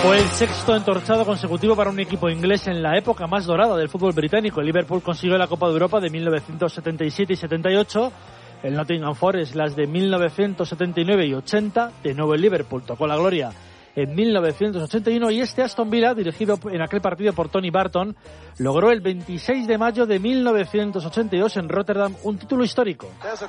Fue el sexto entorchado consecutivo para un equipo inglés en la época más dorada del fútbol británico. El Liverpool consiguió la Copa de Europa de 1977 y 78, el Nottingham Forest las de 1979 y 80, de nuevo el Liverpool tocó la gloria en 1981 y este Aston Villa, dirigido en aquel partido por Tony Barton, logró el 26 de mayo de 1982 en Rotterdam un título histórico.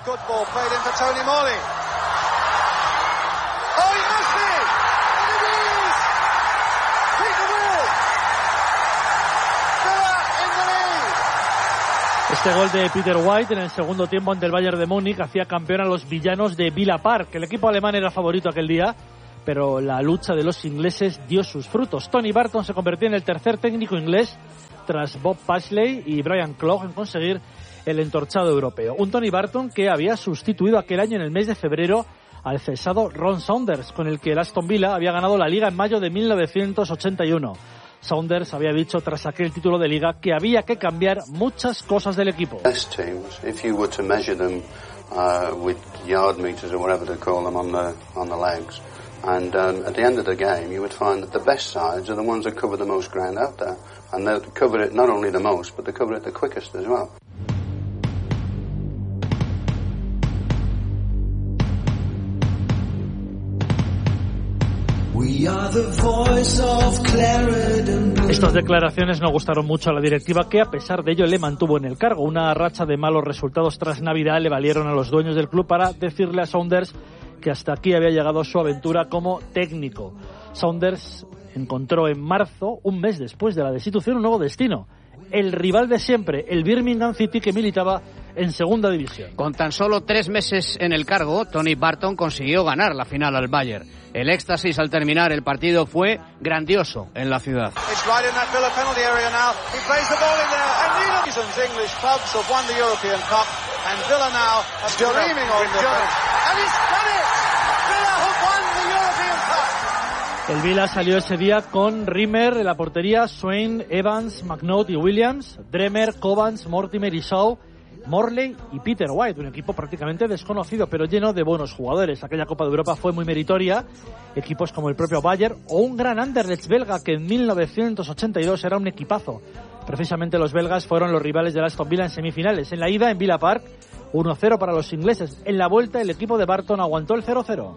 Este gol de Peter White en el segundo tiempo ante el Bayern de Múnich hacía campeón a los villanos de Villa Park. El equipo alemán era favorito aquel día, pero la lucha de los ingleses dio sus frutos. Tony Barton se convirtió en el tercer técnico inglés tras Bob Paisley y Brian Clough en conseguir el entorchado europeo. Un Tony Barton que había sustituido aquel año en el mes de febrero al cesado Ron Saunders, con el que el Aston Villa había ganado la Liga en mayo de 1981. Saunders había dicho tras aquel título de Liga que había que cambiar muchas cosas del equipo. And at the end of the game, you would find that the best sides are the ones that cover the most ground out there. And they cover it not only the most, but they cover it the quickest as well. Estas declaraciones no gustaron mucho a la directiva, que a pesar de ello le mantuvo en el cargo. Una racha de malos resultados tras Navidad le valieron a los dueños del club para decirle a Saunders que hasta aquí había llegado su aventura como técnico. Saunders encontró en marzo, un mes después de la destitución, un nuevo destino: el rival de siempre, el Birmingham City, que militaba en segunda división. Con tan solo 3 meses en el cargo, Tony Barton consiguió ganar la final al Bayern. El éxtasis al terminar el partido fue grandioso en la ciudad. El Villa salió ese día con Rimmer en la portería, Swain, Evans, McNaught y Williams, Dremer, Cobans, Mortimer y Shaw, Morley y Peter White, un equipo prácticamente desconocido pero lleno de buenos jugadores. Aquella Copa de Europa fue muy meritoria. Equipos como el propio Bayern o un gran Anderlecht belga que en 1982 era un equipazo. Precisamente los belgas fueron los rivales del Aston Villa en semifinales. En la ida en Villa Park, 1-0 para los ingleses. En la vuelta el equipo de Barton aguantó el 0-0.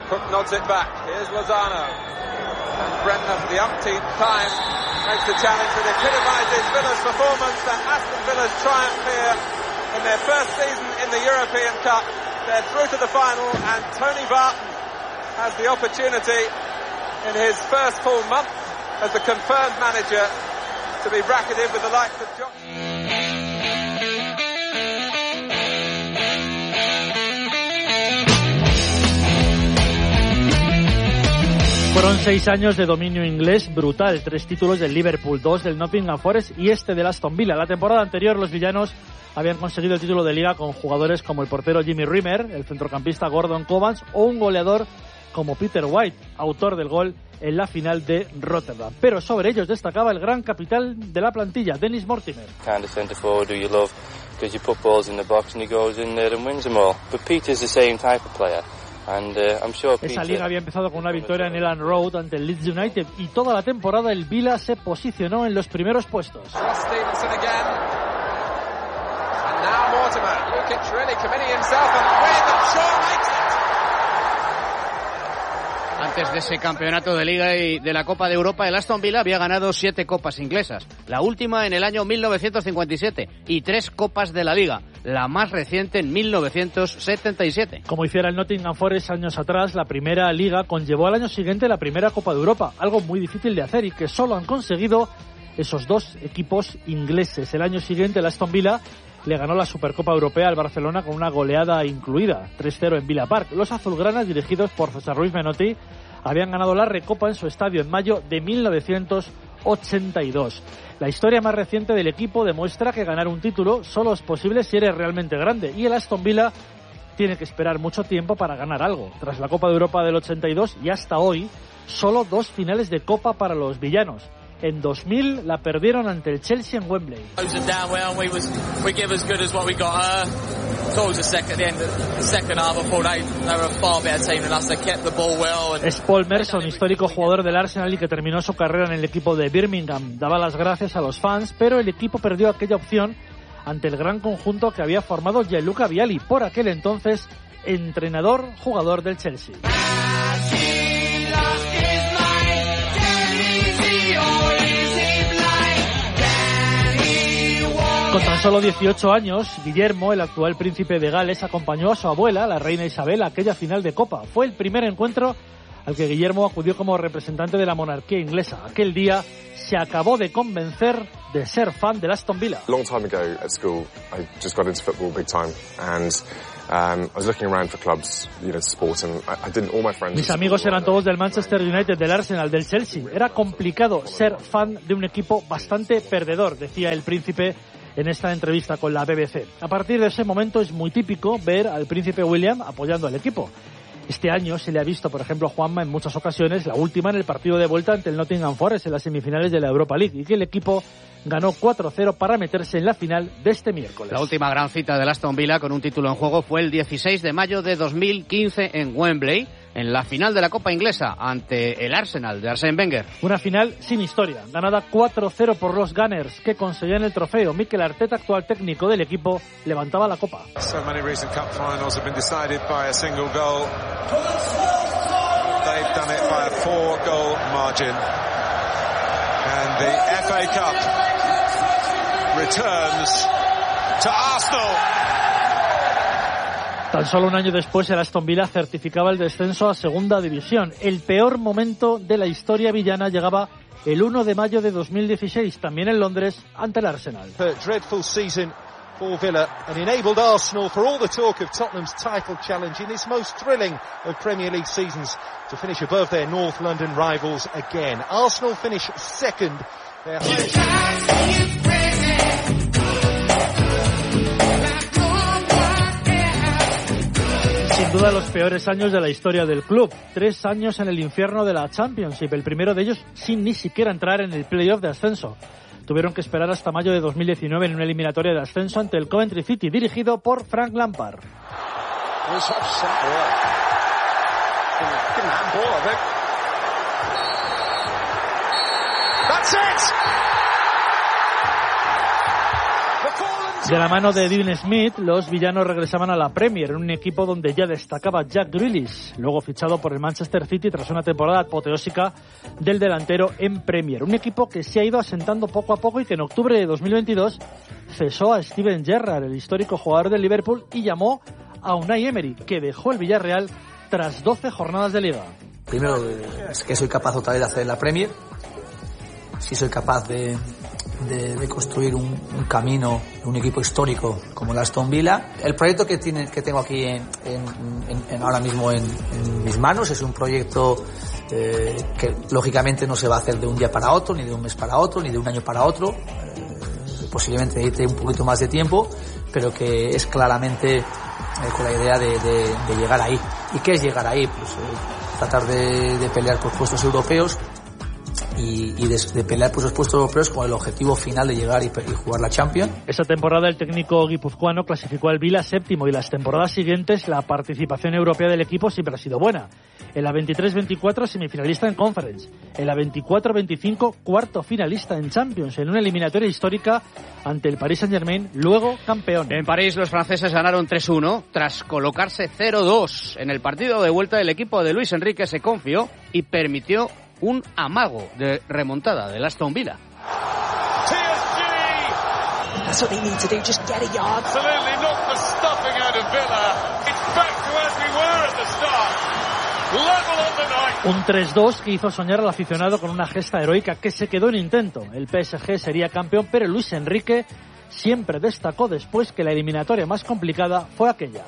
And Bremner for the umpteenth time makes the challenge that epitomises Villa's performance and Aston Villa's triumph here in their first season in the European Cup. They're through to the final and Tony Barton has the opportunity in his first full month as the confirmed manager to be bracketed with the likes of John. Fueron 6 años de dominio inglés brutal, 3 títulos del Liverpool, 2 del Nottingham Forest y este del Aston Villa. La temporada anterior los villanos habían conseguido el título de Liga con jugadores como el portero Jimmy Rimmer, el centrocampista Gordon Cobans o un goleador como Peter White, autor del gol en la final de Rotterdam. Pero sobre ellos destacaba el gran capitán de la plantilla, Dennis Mortimer. Kind of centre forward who you love because you put balls in the box and he goes in there and wins them all. But Peter's the same type of player. And, I'm sure Esa liga había empezado con una victoria en Elland Road ante el Leeds United y toda la temporada el Villa se posicionó en los primeros puestos. Antes de ese campeonato de Liga y de la Copa de Europa, el Aston Villa había ganado 7 copas inglesas, la última en el año 1957, y 3 copas de la Liga, la más reciente en 1977. Como hiciera el Nottingham Forest años atrás, la primera Liga conllevó al año siguiente la primera Copa de Europa, algo muy difícil de hacer y que solo han conseguido esos 2 equipos ingleses. El año siguiente el Aston Villa le ganó la Supercopa Europea al Barcelona con una goleada incluida, 3-0 en Villa Park. Los azulgranas, dirigidos por José Ruiz Menotti, habían ganado la Recopa en su estadio en mayo de 1982. La historia más reciente del equipo demuestra que ganar un título solo es posible si eres realmente grande, y el Aston Villa tiene que esperar mucho tiempo para ganar algo. Tras la Copa de Europa del 82 y hasta hoy, solo 2 finales de Copa para los villanos. En 2000 la perdieron ante el Chelsea en Wembley. Es Paul Merson, histórico jugador del Arsenal y que terminó su carrera en el equipo de Birmingham. Daba las gracias a los fans, pero el equipo perdió aquella opción ante el gran conjunto que había formado Gianluca Vialli, por aquel entonces entrenador-jugador del Chelsea. Con tan solo 18 años, Guillermo, el actual príncipe de Gales, acompañó a su abuela, la reina Isabel, a aquella final de Copa. Fue el primer encuentro al que Guillermo acudió como representante de la monarquía inglesa. Aquel día se acabó de convencer de ser fan del Aston Villa. Long time ago at school, I just got into football big time, and I was looking around for clubs, sport, and I didn't. All my friends. Mis amigos eran todos del Manchester United, del Arsenal, del Chelsea. Era complicado ser fan de un equipo bastante perdedor, decía el príncipe en esta entrevista con la BBC. A partir de ese momento es muy típico ver al príncipe William apoyando al equipo. Este año se le ha visto, por ejemplo, a Juanma en muchas ocasiones, la última en el partido de vuelta ante el Nottingham Forest en las semifinales de la Europa League, y que el equipo ganó 4-0 para meterse en la final de este miércoles. La última gran cita del Aston Villa con un título en juego fue el 16 de mayo de 2015 en Wembley, en la final de la Copa Inglesa ante el Arsenal de Arsène Wenger. Una final sin historia, ganada 4-0 por los Gunners, que conseguían el trofeo. Mikel Arteta, actual técnico del equipo, levantaba la copa. So many recent cup finals have been decided by a single goal. They've done it by a 4-goal margin. And the FA Cup returns to Arsenal. Tan solo un año después, el Aston Villa certificaba el descenso a Segunda División. El peor momento de la historia villana llegaba el 1 de mayo de 2016, también en Londres, ante el Arsenal. Dreadful season for Villa and enabled Arsenal, for all the talk of Tottenham's title challenge in this most thrilling of Premier League seasons, to finish above their North London rivals again. Arsenal finish second. Sin duda los peores años de la historia del club. 3 años en el infierno de la Championship, el primero de ellos sin ni siquiera entrar en el playoff de ascenso. Tuvieron que esperar hasta mayo de 2019 en una eliminatoria de ascenso ante el Coventry City, dirigido por Frank Lampard. De la mano de Dean Smith, los villanos regresaban a la Premier, en un equipo donde ya destacaba Jack Grealish, luego fichado por el Manchester City tras una temporada apoteósica del delantero en Premier. Un equipo que se ha ido asentando poco a poco y que en octubre de 2022 cesó a Steven Gerrard, el histórico jugador del Liverpool, y llamó a Unai Emery, que dejó el Villarreal tras 12 jornadas de liga. Primero, es que soy capaz otra vez de hacer en la Premier, si soy capaz de construir un camino, un equipo histórico como el Aston Villa. El proyecto que tengo aquí ahora mismo en mis manos es un proyecto que lógicamente no se va a hacer de un día para otro, ni de un mes para otro, ni de un año para otro. Posiblemente necesite un poquito más de tiempo, pero que es claramente con la idea de llegar ahí. ¿Y qué es llegar ahí? Pues tratar de pelear por puestos europeos y de pelear por esos puestos europeos con el objetivo final de llegar y jugar la Champions. Esa temporada el técnico guipuzcoano clasificó al Villa séptimo, y las temporadas siguientes la participación europea del equipo siempre ha sido buena. En la 23-24 semifinalista en Conference, en la 24-25 cuarto finalista en Champions, en una eliminatoria histórica ante el Paris Saint-Germain, luego campeón. En París los franceses ganaron 3-1 tras colocarse 0-2. En el partido de vuelta el equipo de Luis Enrique se confió y permitió un amago de remontada del Aston Villa. That's what they need to do, just get a yard. Absolutely knocked the stuffing out of Villa. It's back to as we were at the start. Level on the night. Un 3-2 que hizo soñar al aficionado con una gesta heroica que se quedó en intento. El PSG sería campeón, pero Luis Enrique siempre destacó después que la eliminatoria más complicada fue aquella.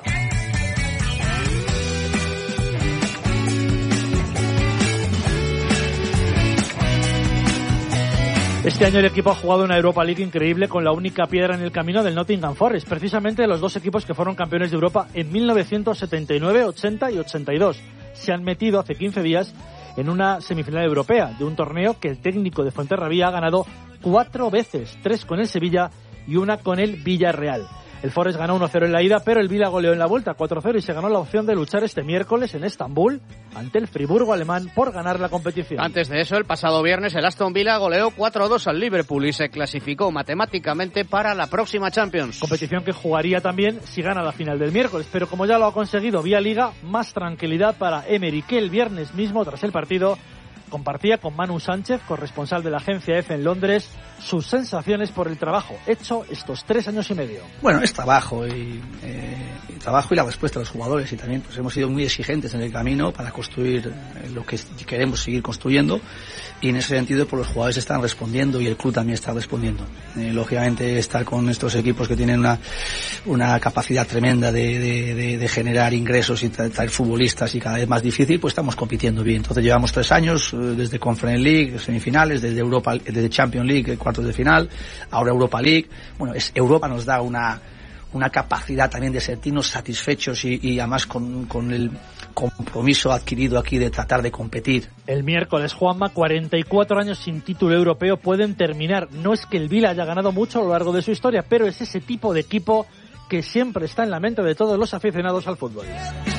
Este año el equipo ha jugado una Europa League increíble, con la única piedra en el camino del Nottingham Forest, precisamente los dos equipos que fueron campeones de Europa en 1979, 80 y 82. Se han metido hace 15 días en una semifinal europea de un torneo que el técnico de Fuenterrabía ha ganado 4 veces, 3 con el Sevilla y 1 con el Villarreal. El Forest ganó 1-0 en la ida, pero el Vila goleó en la vuelta 4-0 y se ganó la opción de luchar este miércoles en Estambul ante el Friburgo alemán por ganar la competición. Antes de eso, el pasado viernes, el Aston Villa goleó 4-2 al Liverpool y se clasificó matemáticamente para la próxima Champions. Competición que jugaría también si gana la final del miércoles, pero como ya lo ha conseguido vía Liga, más tranquilidad para Emery, que el viernes mismo, tras el partido, compartía con Manu Sánchez, corresponsal de la agencia EFE en Londres, sus sensaciones por el trabajo hecho estos 3 años y medio. Bueno, es trabajo y la respuesta de los jugadores, y también pues hemos sido muy exigentes en el camino para construir lo que queremos seguir construyendo, y en ese sentido pues los jugadores están respondiendo y el club también está respondiendo. Lógicamente estar con estos equipos que tienen una capacidad tremenda de generar ingresos y traer futbolistas y cada vez más difícil, pues estamos compitiendo bien. Entonces llevamos 3 años, desde Conference League, semifinales, desde Champions League, cuartos de final, ahora Europa League. Bueno, Europa nos da una capacidad también de sentirnos satisfechos y además con el compromiso adquirido aquí de tratar de competir. El miércoles, Juanma, 44 años sin título europeo pueden terminar. No es que el Vila haya ganado mucho a lo largo de su historia, pero es ese tipo de equipo que siempre está en la mente de todos los aficionados al fútbol.